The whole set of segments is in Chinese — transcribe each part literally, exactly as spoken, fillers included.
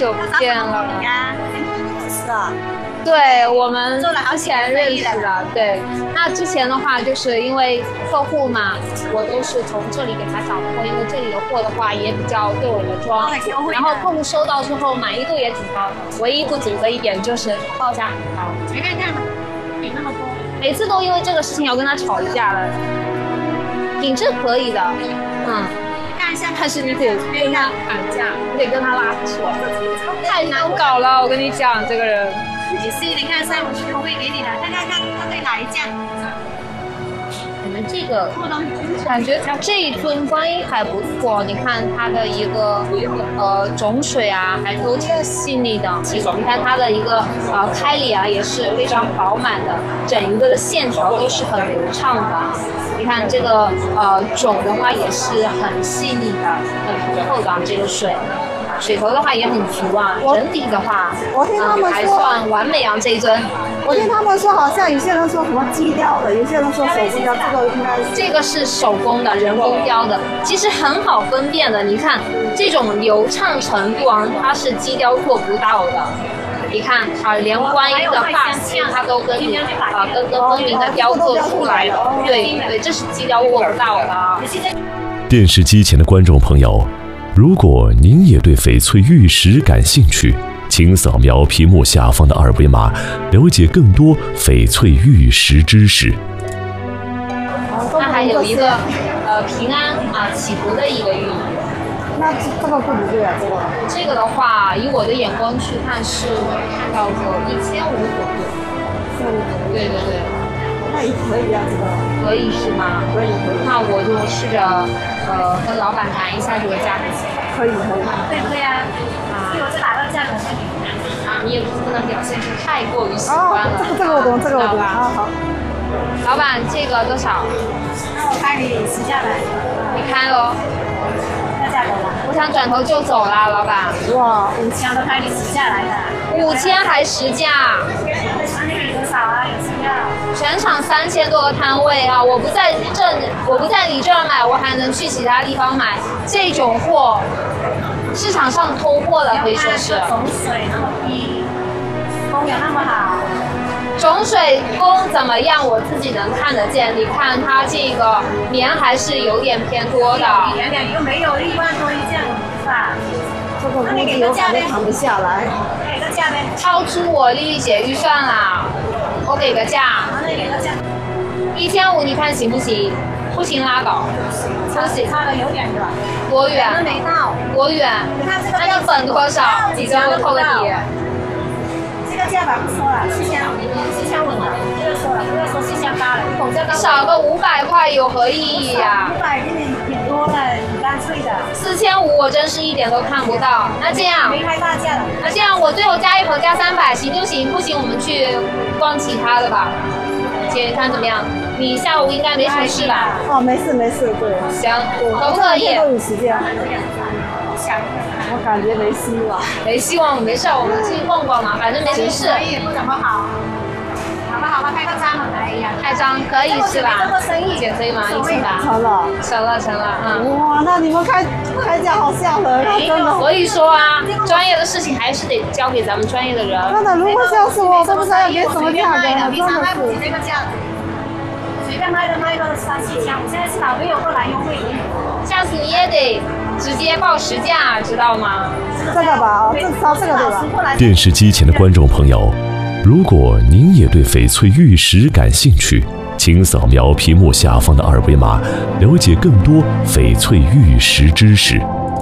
久不见了。 是啊。 对，我们之前认识的。对，那之前的话，就是因为客户嘛，我都是从这里给他找货，因为这里的货的话也比较对我的装。然后客户收到之后满意度也挺高的，唯一不足的一点就是报价很高。 你看看，给那么多， 每次都因为这个事情要跟他吵一架了。品质可以的，嗯。但是你得跟他砍价，你得跟他拉扯，太难搞了。我跟你讲，这个人。 你是你看三五十我会给你的，看看看他对哪一件。 你们这个感觉这一尊观音还不错，你看它的一个呃种水啊，还都挺细腻的。你看它的一个呃开里啊，也是非常饱满的，整一个的线条都是很流畅的。你看这个呃种的话也是很细腻的，很浓厚的这个水。水头的话也很足啊，整体的话， 我听他们说、 嗯、还算完美啊这一尊。 我听他们说，好像有些人说什么机雕的，有些人说手工雕，这个应该是这个是手工的，人工雕的，其实很好分辨的。你看这种流畅程度啊，它是机雕做不到的。你看啊，连观音的发丝它都跟你啊跟跟分明的雕刻出来的，对对，这是机雕做不到的。 电视机前的观众朋友，如果您也对翡翠玉石感兴趣，请扫描屏幕下方的二维码，了解更多翡翠玉石知识。 那还有一个呃平安啊祈福的一个寓意。 那这个贵不贵啊？这个这个的话，以我的眼光去看是叫做一千五左右。对对对。 那也可以啊，这个可以是吗？ 可以可以。 那我就试着呃跟老板谈一下这个价格。 可以可以。 对不对啊？啊，所以我就打到价格给你。 啊，你也不能表现出太过于喜欢了。 哦，这个这个我懂，这个我懂。好好。 老板，这个多少？ 那我开你十下来。 你开喽。 那价格了。 我想转头就走啦，老板。 哇， 五千都开你十下来的。 五千还实价？ 那你多少啊？有需要？ 全场三千多个摊位啊！我不在这，我不在你这儿买，我还能去其他地方买。这种货，市场上通货的可以说是。 种水那么低，风有那么好。 种水工怎么样？我自己能看得见。你看它这个棉还是有点偏多的。 有点又没有一万多一件，是吧？ 这个估计我肯定谈不下来。 给个价呗。 超出我丽丽姐预算啦，我给个价。 那给个价。 一千五，你看行不行？不行拉倒。不行。 差的有点远。 多远？ 没到。 多远？ 你看这个。 那你本多少？你跟我扣个底。 这个价吧不说了，四千五，四千五了，不要说了，不要说四千八了，口价高。 少个五百块有何意义呀？ 五百有点挺多了，很干脆的。 四千五我真是一点都看不到。那这样， 没开大价了。 那这样我最后加一盒加三百，行就行，不行我们去逛其他的吧。姐，你看怎么样？你下午应该没什么事吧？ 哦，没事没事，对。 行，都可以。 都有时间。我感觉没希望。 没希望，没事，我们出去逛逛嘛，反正没什么事。 也不怎么好。好吧，好吧，开个张好来呀。 开张可以是吧？ 做生意姐可以吗？一起吧。 成了。 成了，成了，嗯。 哇，那你们开开价好吓人啊，真的。 所以说啊，专业的事情还是得交给咱们专业的人。 真的，如果像是我，都不知道要给什么价格了，真的是。 这个价格。随便卖的卖个三四千，我现在是老朋友过来优惠。 下次你也得直接报实价，知道吗？ 这个吧，这招这个对吧？ 电视机前的观众朋友，如果您也对翡翠玉石感兴趣，请扫描屏幕下方的二维码，了解更多翡翠玉石知识。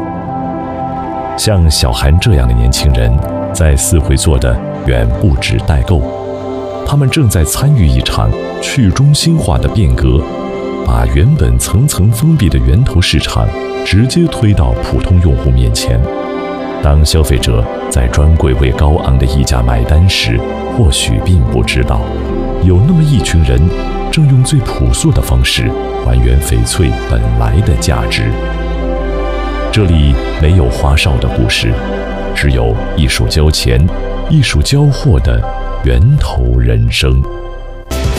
像小韩这样的年轻人，在四会做的远不止代购，他们正在参与一场去中心化的变革，把原本层层封闭的源头市场直接推到普通用户面前。当消费者在专柜为高昂的溢价买单时，或许并不知道，有那么一群人正用最朴素的方式还原翡翠本来的价值。这里没有花哨的故事，只有艺术交钱、艺术交货的源头人生。